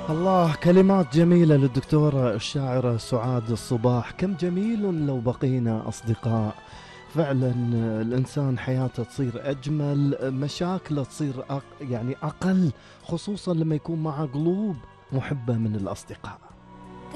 الله، كلمات جميلة للدكتورة الشاعرة سعاد الصباح. كم جميل لو بقينا أصدقاء. فعلا الإنسان حياته تصير أجمل، مشاكله تصير يعني أقل، خصوصا لما يكون مع قلوب محبة من الأصدقاء.